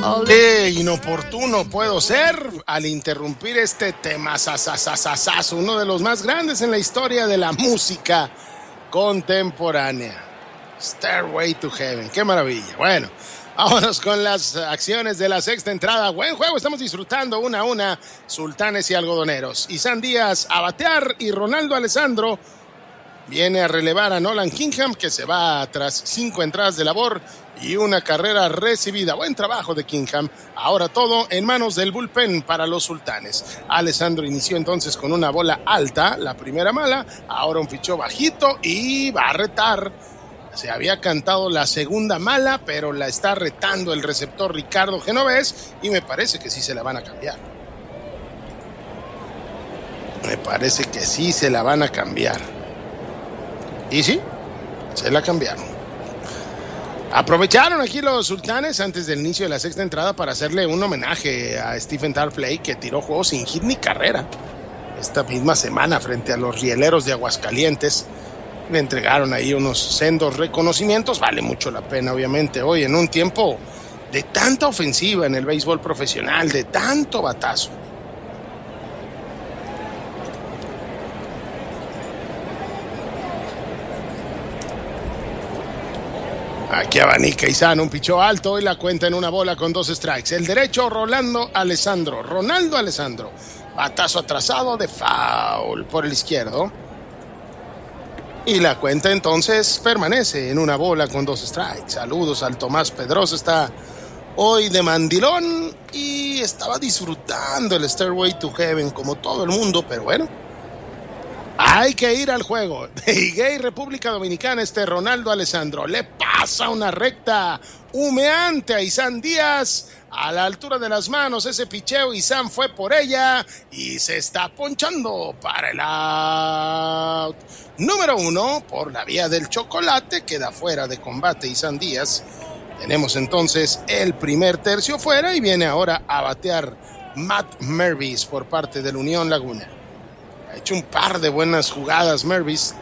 Inoportuno puedo ser al interrumpir este tema sasasasasazo, uno de los más grandes en la historia de la música contemporánea. Stairway to Heaven, qué maravilla. Bueno, vámonos con las acciones de la sexta entrada. Buen juego, estamos disfrutando 1-1, Sultanes y Algodoneros. Isan Díaz a batear y Ronaldo Alessandro viene a relevar a Nolan Kingham, que se va tras 5 entradas de labor y una carrera recibida. Buen trabajo de Kingham. Ahora todo en manos del bullpen para los Sultanes. Alessandro inició entonces con una bola alta, la primera mala. Ahora un pichó bajito y va a retar. Se había cantado la segunda mala, pero la está retando el receptor Ricardo Genovés y me parece que sí se la van a cambiar. Y sí, se la cambiaron. Aprovecharon aquí los Sultanes antes del inicio de la sexta entrada para hacerle un homenaje a Stephen Tarpley, que tiró juegos sin hit ni carrera esta misma semana frente a los Rieleros de Aguascalientes. Le entregaron ahí unos sendos reconocimientos. Vale mucho la pena, obviamente, hoy en un tiempo de tanta ofensiva en el béisbol profesional, de tanto batazo. Aquí abanica Isan, un pichó alto y la cuenta en una bola con 2 strikes. El derecho, Ronaldo Alessandro. Batazo atrasado de foul por el izquierdo. Y la cuenta entonces permanece en una bola con 2 strikes. Saludos al Tomás Pedrosa, está hoy de mandilón y estaba disfrutando el Stairway to Heaven como todo el mundo, pero bueno. Hay que ir al juego. De Higuey, República Dominicana, Ronaldo Alessandro. Le pasa una recta humeante a Isan Díaz. A la altura de las manos ese picheo, Isan fue por ella y se está ponchando para el out. Número 1, por la vía del chocolate, queda fuera de combate Isan Díaz. Tenemos entonces el primer tercio fuera y viene ahora a batear Matt Mervis por parte del Unión Laguna. Ha hecho un par de buenas jugadas Mervis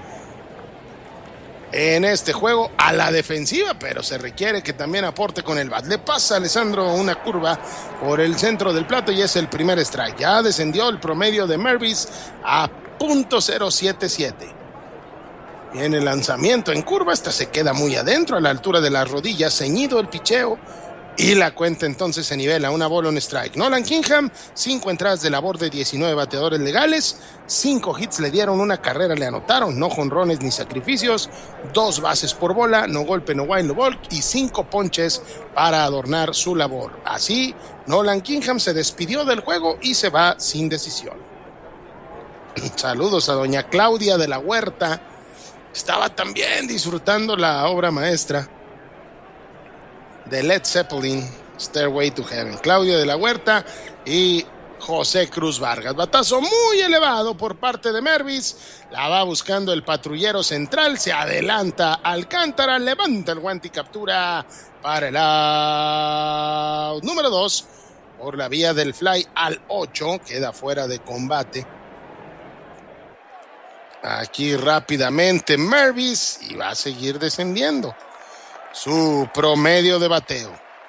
en este juego a la defensiva, pero se requiere que también aporte con el bat. Le pasa a Alessandro una curva por el centro del plato y es el primer strike. Ya descendió el promedio de Mervis a .077. Viene el lanzamiento en curva, esta se queda muy adentro a la altura de las rodillas, ceñido el picheo. Y la cuenta entonces se nivela, una bola, un strike. Nolan Kingham, 5 entradas de labor de 19 bateadores legales, 5 hits le dieron, una carrera le anotaron, no jonrones ni sacrificios, 2 bases por bola, no golpe, no wild, no walk y 5 ponches para adornar su labor. Así, Nolan Kingham se despidió del juego y se va sin decisión. Saludos a doña Claudia de la Huerta, estaba también disfrutando la obra maestra de Led Zeppelin, Stairway to Heaven. Claudia de la Huerta y José Cruz Vargas. Batazo muy elevado por parte de Mervis. La va buscando el patrullero central. Se adelanta Alcántara. Levanta el guante y captura para el out. Número 2. Por la vía del fly al 8. Queda fuera de combate. Aquí rápidamente Mervis. Y va a seguir descendiendo su promedio de bateo.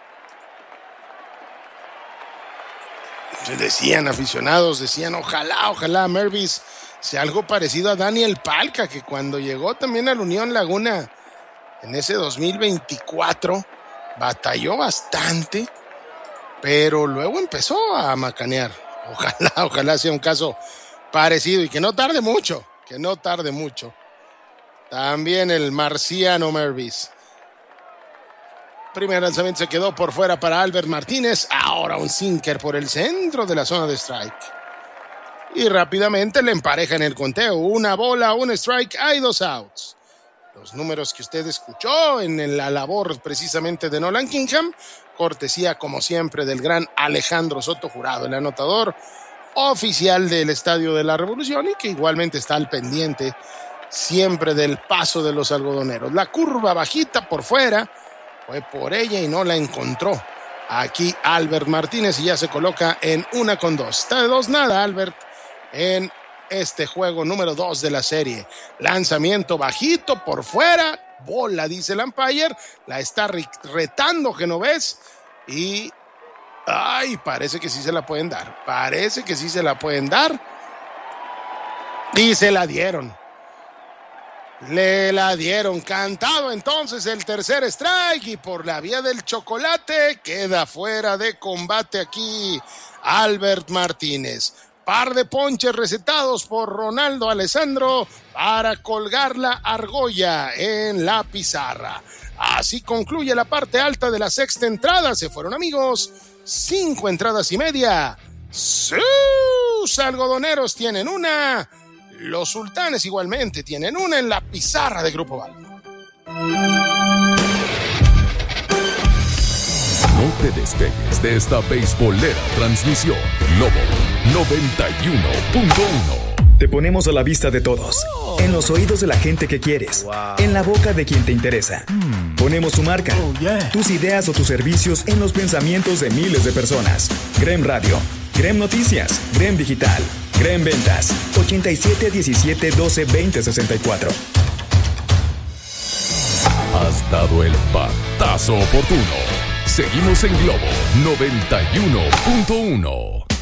Decían aficionados, ojalá Mervis sea algo parecido a Daniel Palca, que cuando llegó también a la Unión Laguna en ese 2024 batalló bastante, pero luego empezó a macanear. Ojalá sea un caso parecido y que no tarde mucho. También el marciano Mervis. Primer lanzamiento se quedó por fuera para Albert Martínez. Ahora un sinker por el centro de la zona de strike. Y rápidamente le emparejan el conteo. Una bola, un strike, hay 2 outs. Los números que usted escuchó en la labor precisamente de Nolan Kingham. Cortesía, como siempre, del gran Alejandro Soto Jurado, el anotador oficial del Estadio de la Revolución y que igualmente está al pendiente siempre del paso de los algodoneros. La curva bajita por fuera. Fue por ella y no la encontró. Aquí Albert Martínez y ya se coloca en 1-2. Está de 2-0 Albert en este juego número 2 de la serie. Lanzamiento bajito por fuera. Bola, dice el umpire. La está retando Genovés. Y Ay, parece que sí se la pueden dar. Y se la dieron. Le la dieron. Cantado entonces el tercer strike y por la vía del chocolate queda fuera de combate aquí Albert Martínez. Par de ponches recetados por Ronaldo Alessandro para colgar la argolla en la pizarra. Así concluye la parte alta de la sexta entrada. Se fueron, amigos, 5 entradas y media. Sus algodoneros tienen una. Los sultanes igualmente tienen una en la pizarra de Grupo Val. No te despegues de esta beisbolera transmisión. Globo 91.1. Te ponemos a la vista de todos, en los oídos de la gente que quieres, en la boca de quien te interesa. Ponemos tu marca, tus ideas o tus servicios en los pensamientos de miles de personas. Grem Radio, Grem Noticias, Grem Digital, Grem Ventas, 87 17 12 20 64. Has dado el batazo oportuno. Seguimos en Globo 91.1.